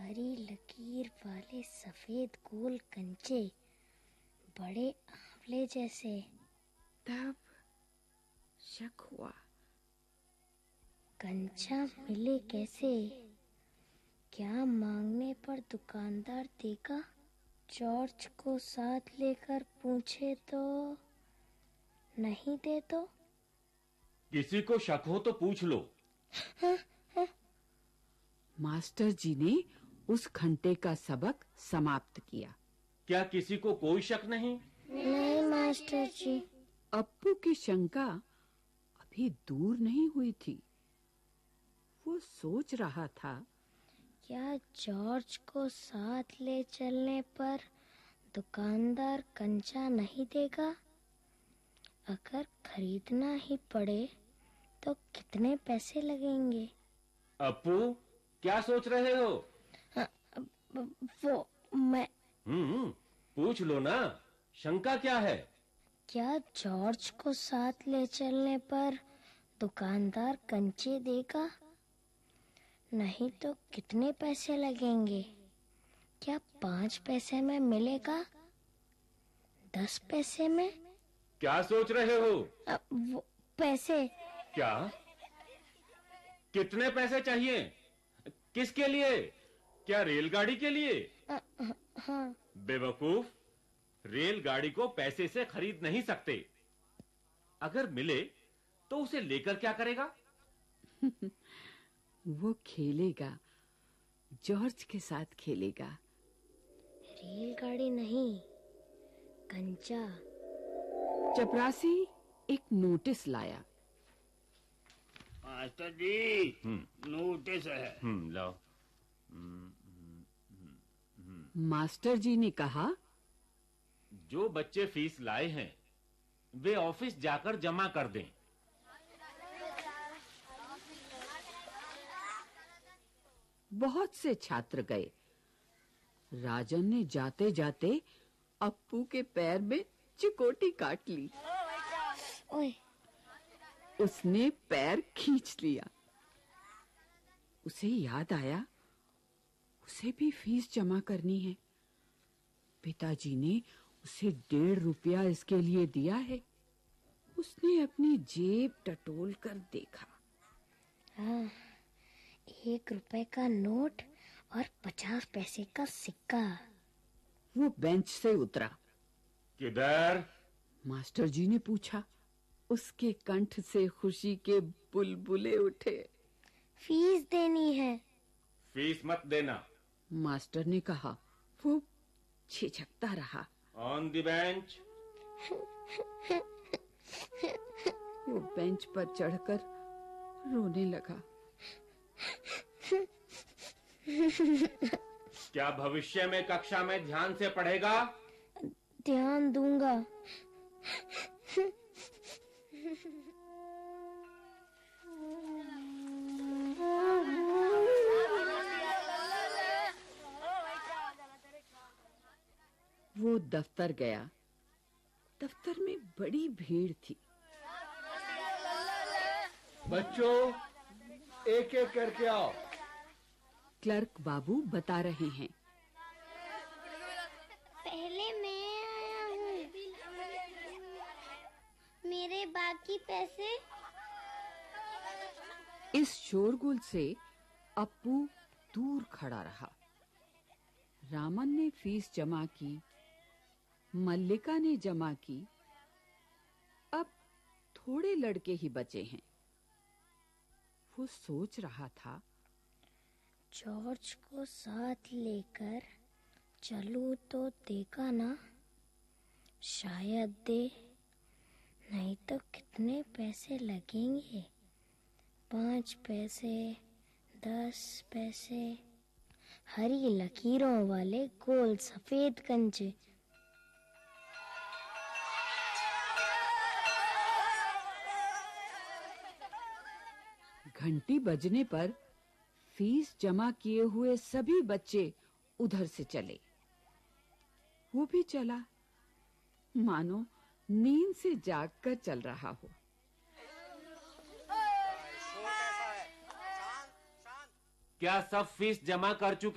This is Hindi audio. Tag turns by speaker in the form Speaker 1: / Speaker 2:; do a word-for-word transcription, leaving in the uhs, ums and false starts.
Speaker 1: हरी लकीर वाले सफेद गोल कंचे, बड़े आंवले जैसे।
Speaker 2: तब शक हुआ,
Speaker 1: कंचा मिले कैसे? क्या मांगने पर दुकानदार देगा? जॉर्ज को साथ लेकर पूछे तो? नहीं दे तो?
Speaker 3: किसी को शक हो तो पूछ लो।
Speaker 1: हा, हा।
Speaker 2: मास्टर जी ने उस घंटे का सबक समाप्त किया।
Speaker 3: क्या किसी को कोई शक नहीं?
Speaker 1: नहीं मास्टर जी।
Speaker 2: अप्पू की शंका अभी दूर नहीं हुई थी। वो सोच रहा था,
Speaker 1: क्या जॉर्ज को साथ ले चलने पर दुकानदार कंचा नहीं देगा? अगर खरीदना ही पड़े तो कितने पैसे लगेंगे?
Speaker 3: अप्पू, क्या सोच रहे हो?
Speaker 1: आ, वो मैं
Speaker 3: हम्म पूछ लो ना, शंका क्या है?
Speaker 1: क्या जॉर्ज को साथ ले चलने पर दुकानदार कंचे देगा? नहीं तो कितने पैसे लगेंगे? क्या पाँच पैसे में मिलेगा? दस पैसे में?
Speaker 3: क्या सोच रहे हो?
Speaker 1: आ, वो पैसे।
Speaker 3: क्या? कितने पैसे चाहिए? किसके लिए? क्या रेलगाड़ी के लिए?
Speaker 1: आ, हाँ।
Speaker 3: बेवकूफ, रेलगाड़ी को पैसे से खरीद नहीं सकते। अगर मिले तो उसे लेकर क्या करेगा?
Speaker 2: वो खेलेगा, जॉर्ज के साथ खेलेगा।
Speaker 1: रेलगाड़ी नहीं, कंचा।
Speaker 2: चपरासी एक नोटिस लाया।
Speaker 4: मास्टर जी, नोटिस है।
Speaker 3: हम्म लाओ।
Speaker 2: मास्टर जी ने कहा,
Speaker 3: जो बच्चे फीस लाए हैं वे ऑफिस जाकर जमा कर दें।
Speaker 2: बहुत से छात्र गए। राजन ने जाते जाते अप्पू के पैर में चिकोटी काट ली।
Speaker 1: ओए।
Speaker 2: उसने पैर खींच लिया। उसे याद आया, उसे भी फीस जमा करनी है। पिताजी ने उसे डेढ़ रुपया इसके लिए दिया है। उसने अपनी जेब टटोल कर देखा।
Speaker 1: हाँ, एक रुपए का नोट और पचास पैसे का सिक्का।
Speaker 2: वो बेंच से उतरा।
Speaker 3: किधर?
Speaker 2: मास्टर जी ने पूछा। उसके कंठ से खुशी के बुलबुले उठे।
Speaker 1: फीस देनी है।
Speaker 3: फीस मत देना,
Speaker 2: मास्टर ने कहा। वो झिझकता रहा।
Speaker 3: On the bench.
Speaker 2: वो बेंच पर चढ़कर रोने लगा।
Speaker 3: क्या भविष्य में कक्षा में ध्यान से पढ़ेगा?
Speaker 1: ध्यान दूंगा।
Speaker 2: वो दफ्तर गया। दफ्तर में बड़ी भीड़ थी।
Speaker 4: बच्चों, एक एक करके आओ।
Speaker 2: क्लर्क बाबू बता रहे हैं।
Speaker 1: पहले मैं आया हूँ। मेरे बाकी पैसे?
Speaker 2: इस शोरगुल से अप्पू दूर खड़ा रहा। रामन ने फीस जमा की, मल्लिका ने जमा की। अब थोड़े लड़के ही बचे हैं। वो सोच रहा था,
Speaker 1: जॉर्ज को साथ लेकर चलूं तो देगा ना? शायद दे, नहीं तो कितने पैसे लगेंगे? पाँच पैसे, दस पैसे। हरी लकीरों वाले गोल सफेद कंचे।
Speaker 2: घंटी बजने पर फीस जमा किए हुए सभी बच्चे उधर से चले। वो भी चला, मानो नींद से जागकर चल रहा हो।
Speaker 3: क्या सब फीस जमा कर चुके?